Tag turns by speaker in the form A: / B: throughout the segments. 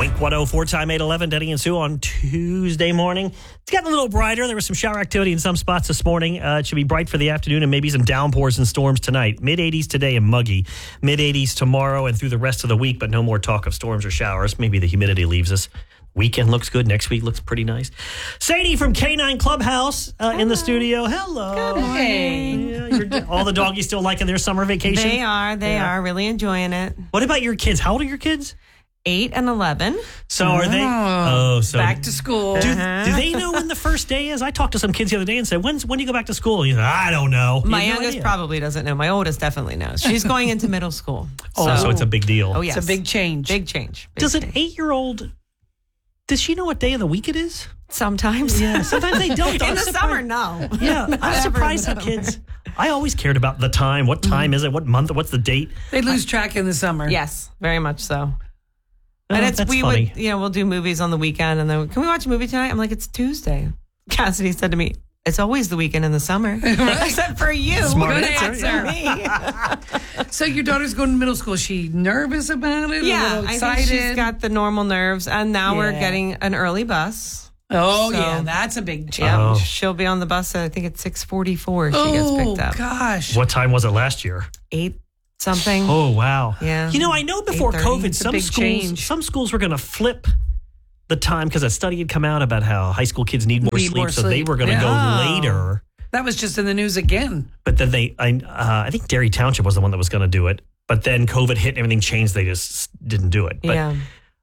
A: Wink 104 time 811, Denny and Sue on Tuesday morning. It's gotten a little brighter. There was some shower activity in some spots this morning. It should be bright for the afternoon and maybe some downpours and storms tonight. Mid-80s today and muggy. Mid-80s tomorrow and through the rest of the week, but no more talk of storms or showers. Maybe the humidity leaves us. Weekend looks good. Next week looks pretty nice. Sadie from K9 Clubhouse in the studio. Hello.
B: Good morning.
A: Yeah, all the doggies still liking their summer vacation?
B: They are really enjoying it.
A: What about your kids? How old are your kids?
B: 8 and 11.
A: So are they? Oh, so
C: back to school.
A: Do they know when the first day is? I talked to some kids the other day and said, when do you go back to school? He said, I don't know.
B: My youngest probably doesn't know. My oldest definitely knows. She's going into middle school.
A: So it's a big deal.
B: Oh, yes.
C: It's a big change.
B: Big change.
A: Does an 8-year-old, does she know what day of the week it is?
B: Sometimes.
A: Yeah, sometimes they don't.
B: In the summer, no.
A: Yeah, I'm surprised that kids. I always cared about the time. What time is it? What month? What's the date?
C: They lose track in the summer.
B: Yes, very much so.
A: Oh,
B: And
A: that's funny.
B: we'll do movies on the weekend, and then can we watch a movie tonight? I'm like, it's Tuesday. Cassidy said to me, it's always the weekend in the summer, except for you.
A: Smart
B: Good
A: answer.
B: answer. Me.
C: So your daughter's going to middle school. Is she nervous about it?
B: Yeah,
C: a little
B: I
C: excited?
B: think she's got the normal nerves, and now we're
C: Yeah.
B: getting an early bus.
C: Oh,
B: So-
C: yeah, that's a big change.
B: Yeah,
A: Oh.
B: she'll be on the bus. I think at 6:44. She gets picked up.
C: Gosh.
A: What time was it last year?
B: 8 something.
A: Oh, wow.
B: Yeah.
A: You know, I know before
B: 8:30.
A: COVID,
C: It's a big change.
A: some schools were going to flip the time because a study had come out about how high school kids need more sleep, so they were going to go later.
C: That was just in the news again.
A: But then I think Derry Township was the one that was going to do it. But then COVID hit and everything changed. They just didn't do it. But,
B: Yeah.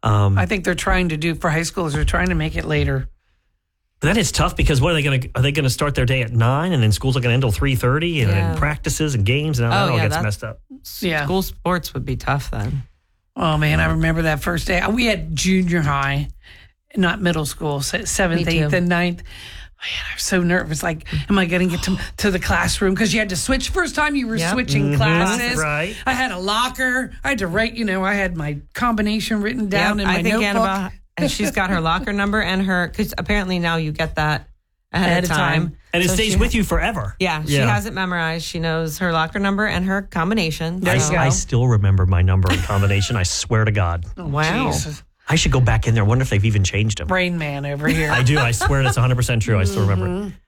C: I think they're trying to do for high schoolers. They're trying to make it later.
A: that is tough because what are they going to start their day at 9 and then schools are going to end till 3:30 and then
B: Yeah.
A: practices and games and that all gets messed up.
C: Yeah.
B: School sports would be tough then.
C: Oh, man, I remember that first day. We had junior high, not middle school, 7th,
B: Me too.
C: 8th, and 9th. Man, I was so nervous. Like, am I going to get to the classroom? Because you had to switch. First time you were
B: Yep.
C: switching classes.
A: Right.
C: I had a locker. I had to write, I had my combination written down in my
B: I think
C: notebook.
B: Annabelle, and she's got her locker number and because apparently now you get that ahead of time.
A: And it
B: So
A: stays
B: she-
A: with you forever.
B: Yeah, she has it memorized. She knows her locker number and her combination.
C: There you
B: So-
C: go.
A: I still remember my number and combination. I swear to God.
B: Wow.
C: Jesus.
A: I should go back in there. I wonder if they've even changed them.
C: Rain Man over here.
A: I do. I swear that's 100% true. I still remember it.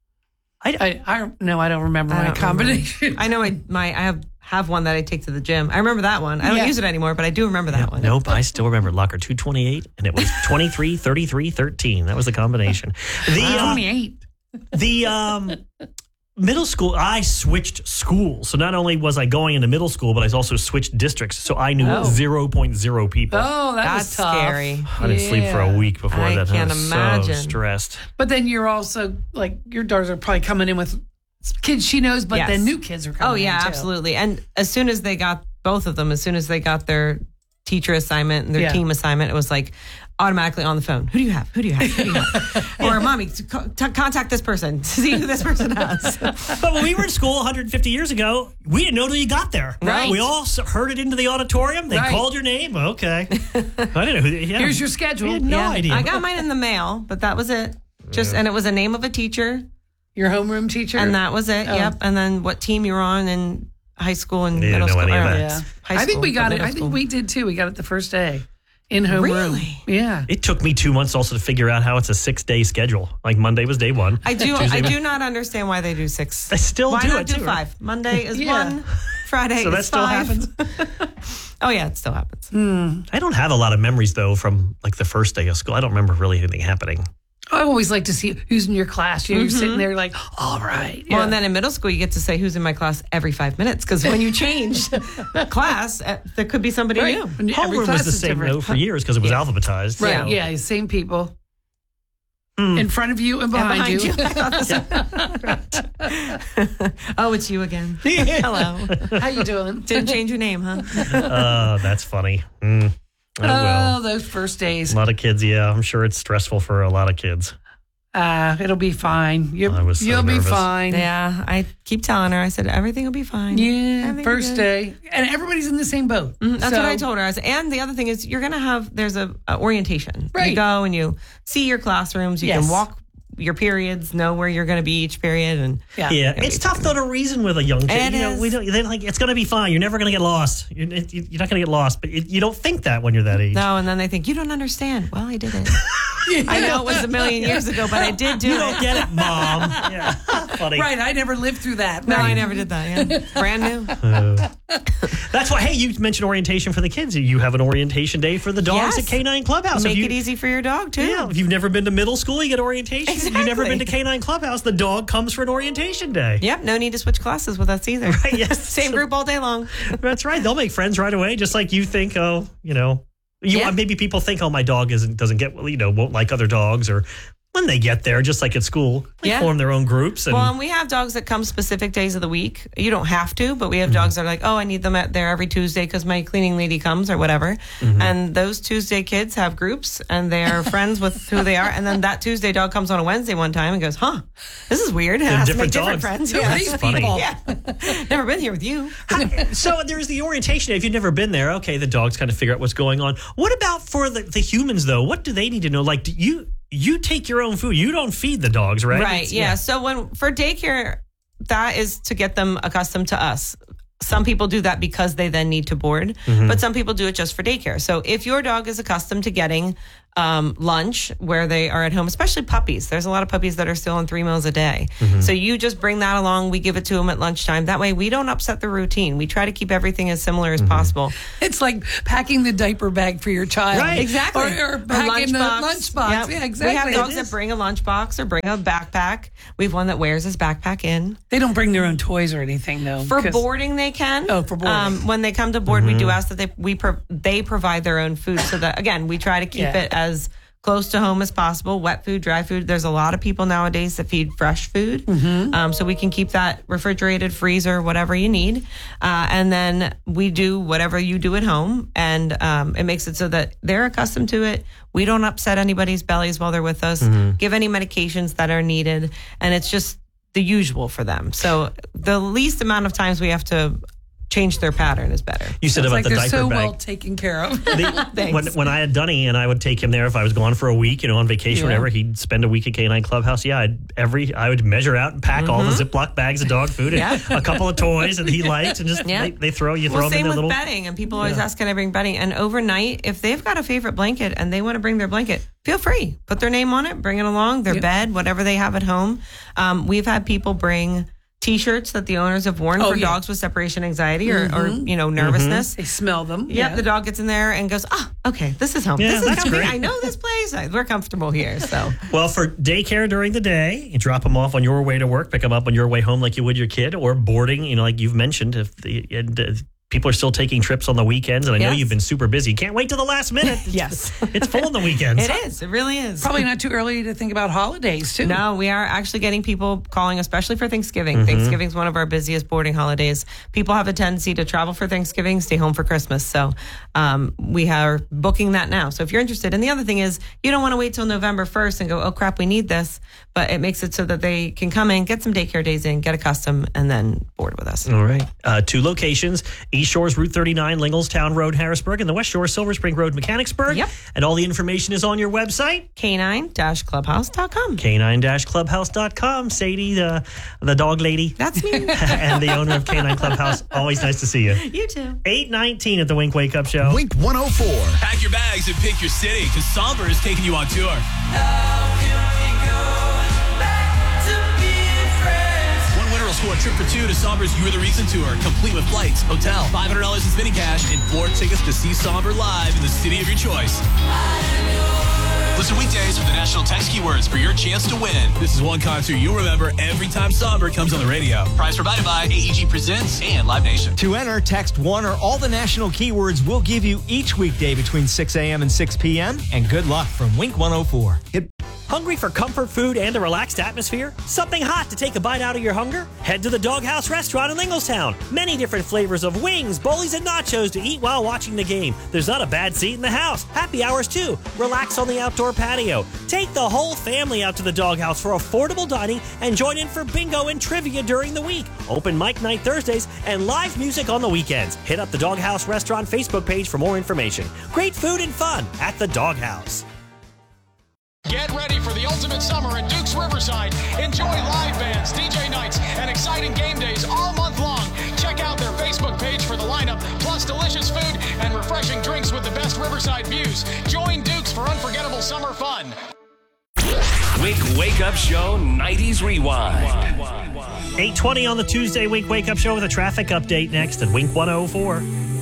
C: I don't remember
B: I
C: my
B: don't
C: combination.
B: I know I have one that I take to the gym. I remember that one. I don't
C: Yeah.
B: use it anymore, but I do remember that one.
A: Nope, I still remember locker 228, and it was 23, 33, 13. That was the combination.
C: 28.
A: The middle school, I switched schools. So not only was I going into middle school, but I also switched districts. So I knew 0.0 people.
C: Oh, that
B: That's
C: was tough.
B: scary.
A: I didn't sleep for a week before
B: I
A: that.
B: can't
A: I was
B: imagine.
A: so stressed.
C: But then you're also, like, your daughters are probably coming in with kids she knows, but
B: Yes.
C: then new kids are coming
B: Oh
C: in,
B: yeah,
C: too.
B: absolutely. And as soon as they got both of them, as soon as they got their teacher assignment and their
C: Yeah.
B: team assignment, it was like automatically on the phone. Who do you have? Who do you have? Who do you have? Or mommy, contact this person. See who this person has.
A: But when we were in school 150 years ago, we didn't know till you got there.
B: Right.
A: We all heard it into the auditorium. They
C: Right.
A: called your name. Okay. I didn't know who. Yeah.
C: Here's your
A: We
C: schedule.
A: had no idea.
B: I got mine in the mail, but that was it. And it was a name of a teacher,
C: Your homeroom teacher.
B: and that was it.
C: Oh.
B: Yep. And then what team you were on in high school and
A: You didn't
B: middle
A: know
B: school.
A: any of
B: or
A: that.
C: Yeah.
B: high
C: I think
B: school,
C: we got
B: but
C: it. I
B: middle
C: think
B: school.
C: we did too. We got it the first day in homeroom.
B: Really?
C: Yeah.
A: It took me 2 months also to figure out how it's a 6-day schedule. Like Monday was day 1.
B: I do
A: Tuesday-
B: not understand why they do 6.
A: I still
B: Why
A: do
B: not
A: it
B: do
A: too.
B: 5? Monday is
C: Yeah.
B: 1. Friday
A: So that
B: is
A: still
B: 5.
A: happens?
B: Oh yeah, it still happens.
A: I don't have a lot of memories though from like the first day of school. I don't remember really anything happening.
C: I always like to see who's in your class. You're sitting there like, all right.
B: Well, and then in middle school, you get to say who's in my class every 5 minutes because when you change class, there could be somebody
C: right.
B: new.
C: And every
A: Homeroom
C: class
A: was the
C: is
A: same
C: different.
A: though for years because it was alphabetized.
C: Right.
A: so-
C: Yeah. Same people. In front of you and behind, you.
B: Oh, it's you again. Hello.
C: How you doing?
B: Didn't change your name, huh?
A: That's funny. Oh, well.
C: Oh, those first days.
A: A lot of kids, yeah. I'm sure it's stressful for a lot of kids.
C: It'll be fine.
A: I was so
C: You'll be
A: nervous.
C: fine.
B: Yeah, I keep telling her. I said everything will be fine.
C: Yeah,
B: Everything
C: first
B: good.
C: day. And everybody's in the same boat.
B: That's
C: So-
B: what I told her. I said, and the other thing is, you're gonna have there's a orientation.
C: Right.
B: You go and you see your classrooms. You
C: Yes.
B: can walk your periods, know where you're going to be each period, and
A: Yeah, it's tough though to reason with a young kid. We don't. They're like, it's going to be fine. You're never going to get lost. You're not going to get lost, but you don't think that when you're that age.
B: No, and then they think you don't understand. Well, I did it. I know it was a million years ago, but I did do it.
A: You don't get it, Mom. Yeah, funny.
C: Right, I never lived through that.
B: No,
C: right.
B: I never did that. Yeah. Brand new.
A: That's why. Hey, you mentioned orientation for the kids. You have an orientation day for the dogs
B: Yes.
A: at Canine Clubhouse.
B: Make it easy for your dog too.
A: Yeah, if you've never been to middle school, you get orientation. If you've never been to Canine Clubhouse, the dog comes for an orientation day.
B: Yep, no need to switch classes with us either.
A: Right, yes.
B: Same group all day long.
A: That's right. They'll make friends right away, just like you think. Oh,
B: Yeah.
A: maybe people think, oh, my dog doesn't get won't like other dogs, or when they get there, just like at school, they form their own groups.
B: Well, and we have dogs that come specific days of the week. You don't have to, but we have dogs that are like, oh, I need them there every Tuesday because my cleaning lady comes or whatever. And those Tuesday kids have groups and they're friends with who they are. And then that Tuesday dog comes on a Wednesday one time and goes, huh, this is weird. And has to make different friends.
C: Who are these people?
B: Yeah. Never been here with you.
A: So there's the orientation day. If you've never been there, okay, the dogs kind of figure out what's going on. What about for the humans, though? What do they need to know? Like, do you take your own food. You don't feed the dogs, right?
B: Right. Yeah. So for daycare, that is to get them accustomed to us. Some people do that because they then need to board, but some people do it just for daycare. So if your dog is accustomed to getting lunch where they are at home, especially puppies, there's a lot of puppies that are still on 3 meals a day. So you just bring that along. We give it to them at lunchtime. That way we don't upset the routine. We try to keep everything as similar as possible.
C: It's like packing the diaper bag for your child.
A: Right.
B: Exactly.
C: Or packing the lunchbox.
B: Yep.
C: Yeah, exactly.
B: We have dogs that bring a lunchbox or bring a backpack. We have one that wears his backpack in.
C: They don't bring their own toys or anything, though.
B: For boarding, they can.
C: Oh, for boarding.
B: When they come to board, we do ask that they provide their own food, so that again we try to keep it as close to home as possible. Wet food, dry food. There's a lot of people nowadays that feed fresh food, so we can keep that refrigerated, freezer, whatever you need, and then we do whatever you do at home, and it makes it so that they're accustomed to it. We don't upset anybody's bellies while they're with us. Give any medications that are needed, and it's just the usual for them. So the least amount of times we have to change their pattern is better.
A: You said about the
C: they're
A: diaper
C: so
A: bag.
C: well taken care of.
A: When I had Dunny and I would take him there if I was gone for a week, on vacation,
C: Yeah.
A: whatever, he'd spend a week at Canine Clubhouse. Yeah, I would measure out and pack all the Ziploc bags of dog food and a couple of toys that he liked, and just they throw them in
B: same
A: their
B: with
A: little
B: bedding, and people always ask, can I bring bedding? And overnight, if they've got a favorite blanket and they want to bring their blanket, feel free. Put their name on it, bring it along, their bed, whatever they have at home. We've had people bring T-shirts that the owners have worn for dogs with separation anxiety or nervousness.
C: They smell them.
B: Yep, the dog gets in there and goes, okay, this is home.
A: Yeah,
B: this is
A: that's
B: comfy.
A: great.
B: I know this place. We're comfortable here. So
A: Well, for daycare during the day, you drop them off on your way to work, pick them up on your way home like you would your kid, or boarding, like you've mentioned, if people are still taking trips on the weekends, and I know you've been super busy. Can't wait till the last minute.
B: Yes.
A: It's full on the weekends.
B: it is. It really is.
C: Probably not too early to think about holidays, too.
B: No, we are actually getting people calling, especially for Thanksgiving. Thanksgiving's one of our busiest boarding holidays. People have a tendency to travel for Thanksgiving, stay home for Christmas. So we are booking that now. So if you're interested, and the other thing is, you don't want to wait till November 1st and go, oh crap, we need this. But it makes it so that they can come in, get some daycare days in, get accustomed, and then board with us.
A: All right. 2 locations, East Shore's Route 39, Linglestown Road, Harrisburg, and the West Shore, Silver Spring Road, Mechanicsburg.
B: Yep.
A: And all the information is on your website.
B: Canine-clubhouse.com.
A: Canine-clubhouse.com. Sadie, the dog lady.
B: That's me.
A: And the owner of Canine Clubhouse. Always nice to see you.
B: You too.
A: 8:19 at the Wink Wake Up Show.
D: Wink 104.
E: Pack your bags and pick your city, because Somber is taking you on tour. One winner will score a trip for 2 to Somber's You Are the Reason tour, complete with flights, hotel, $500 in spinning cash, and 4 tickets to see Somber live in the city of your choice. Listen weekdays for the national text keywords for your chance to win. This is one concert you'll remember every time Somber comes on the radio. Prize provided by AEG Presents and Live Nation.
F: To enter, text 1 or all the national keywords we'll give you each weekday between 6 a.m. and 6 p.m. And good luck from Wink 104.
A: Hungry for comfort food and a relaxed atmosphere? Something hot to take a bite out of your hunger? Head to the Doghouse Restaurant in Linglestown. Many different flavors of wings, bowlies, and nachos to eat while watching the game. There's not a bad seat in the house. Happy hours too. Relax on the outdoor patio. Take the whole family out to the Doghouse for affordable dining and join in for bingo and trivia during the week. Open mic night Thursdays and live music on the weekends. Hit up the Doghouse Restaurant Facebook page for more information. Great food and fun at the Doghouse.
D: Get ready for the ultimate summer at Duke's Riverside. Enjoy live bands, DJ nights, and exciting game days all month long. Check out their Facebook page for the lineup, plus delicious food and refreshing drinks with the best Riverside views. Join Duke's for unforgettable summer fun.
G: Wake Up Show 90s Rewind.
A: 8:20 on the Tuesday Wake Up Show with a traffic update next at Wink 104.